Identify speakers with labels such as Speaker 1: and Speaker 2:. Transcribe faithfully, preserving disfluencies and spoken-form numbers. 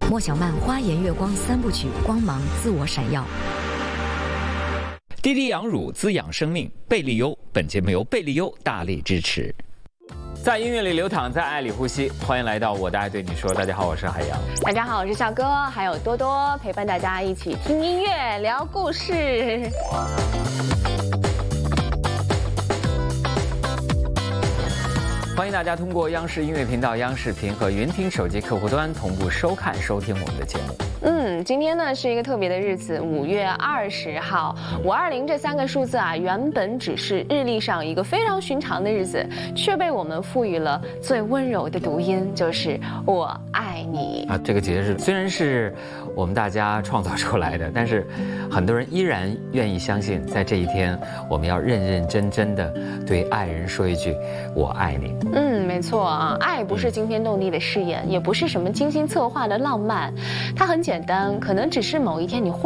Speaker 1: 莫小曼花颜月光三部曲，光芒自我闪耀。
Speaker 2: 滴滴羊乳滋养生命，贝利优。本节目由贝利优大力支持。在音乐里流淌，在爱里呼吸。欢迎来到我的爱对你说。大家好，我是海洋。
Speaker 3: 大家好，我是笑哥，还有多多陪伴大家一起听音乐、聊故事。
Speaker 2: 欢迎大家通过央视音乐频道、央视频和云听手机客户端同步收看、收听我们的节目。
Speaker 3: 嗯，今天呢是一个特别的日子，五月二十号，五二零这三个数字啊，原本只是日历上一个非常寻常的日子，却被我们赋予了最温柔的读音，就是我爱你
Speaker 2: 啊。这个节日虽然是我们大家创造出来的，但是很多人依然愿意相信，在这一天，我们要认认真真的对爱人说一句“我爱你”。
Speaker 3: 嗯，没错啊，爱不是惊天动地的誓言，也不是什么精心策划的浪漫，它很简单，可能只是某一天你忽